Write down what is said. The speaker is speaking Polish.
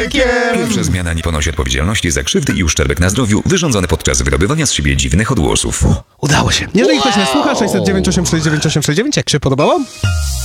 człowiekiem. Pierwsza zmiana nie ponosi odpowiedzialności za krzywdy i uszczerbek na zdrowiu wyrządzone podczas wydobywania z siebie dziwnych odgłosów. Udało się. Jeżeli ktoś nas słucha, 609 869 869, jak się podobało?